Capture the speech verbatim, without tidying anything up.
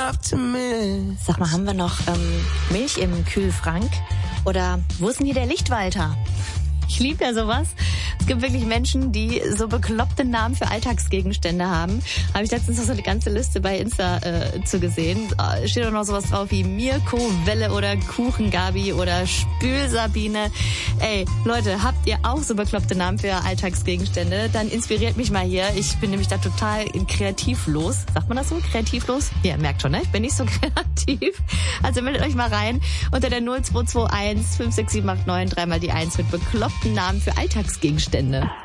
enough to miss. Sag mal, haben wir noch ähm, Milch im Kühlschrank? Oder wo ist denn hier der Lichtwalter? Ich liebe ja sowas. Es gibt wirklich Menschen, die so bekloppte Namen für Alltagsgegenstände haben. Habe ich letztens noch so eine ganze Liste bei Insta äh, zu gesehen. Da steht auch noch sowas drauf wie Mirko Welle oder Kuchengabi oder Spülsabine. Ey, Leute, habt ihr auch so bekloppte Namen für Alltagsgegenstände? Dann inspiriert mich mal hier. Ich bin nämlich da total kreativlos. Sagt man das so? Kreativlos? Ja, merkt schon, ne? Ich bin nicht so kreativ. Also meldet euch mal rein unter der null zwei zwei eins fünf sechs sieben acht neun dreimal die eins mit bekloppten Namen für Alltagsgegenstände.